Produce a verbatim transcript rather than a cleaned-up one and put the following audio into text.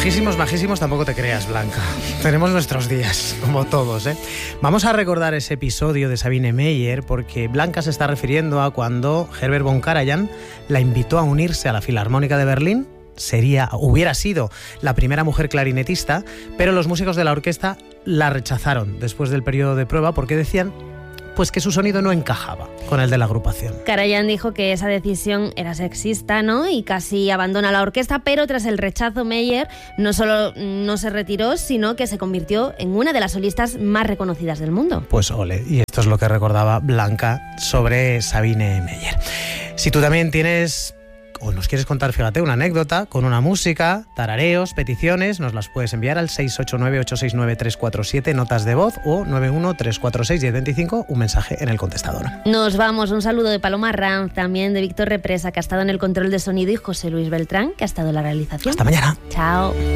Majísimos, majísimos, tampoco te creas, Blanca. Tenemos nuestros días, como todos, ¿eh? Vamos a recordar ese episodio de Sabine Meyer porque Blanca se está refiriendo a cuando Herbert von Karajan la invitó a unirse a la Filarmónica de Berlín. Sería, hubiera sido la primera mujer clarinetista, pero los músicos de la orquesta la rechazaron después del periodo de prueba porque decían pues que su sonido no encajaba con el de la agrupación. Karajan dijo que esa decisión era sexista, ¿no? Y casi abandona la orquesta, pero tras el rechazo Meyer no solo no se retiró, sino que se convirtió en una de las solistas más reconocidas del mundo. Pues ole, y esto es lo que recordaba Blanca sobre Sabine Meyer. Si tú también tienes o nos quieres contar, fíjate, una anécdota con una música, tarareos, peticiones, nos las puedes enviar al seis ocho nueve, ocho seis nueve, tres cuatro siete, notas de voz, o nueve uno, tres cuatro seis, uno cero dos cinco, un mensaje en el contestador. Nos vamos, un saludo de Paloma Ranz, también de Víctor Represa, que ha estado en el control de sonido, y José Luis Beltrán, que ha estado en la realización. Hasta mañana. Chao.